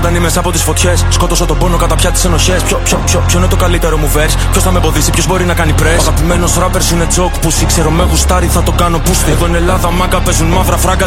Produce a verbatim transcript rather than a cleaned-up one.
ζωντανή μέσα από τις φωτιές. Σκότωσα τον πόνο κατά πια τις ενοχές. Ποιο, ποιο, ποιο, ποιο είναι το καλύτερο μου verse? Ποιος θα με εμποδίσει, ποιος μπορεί να κάνει press? Ο αγαπημένος rappers είναι joke pussy. Ξέρω με γουστάρι, θα το κάνω boosting. Εδώ είναι Ελλάδα, μάγκα παίζουν μαύρα φράγκα.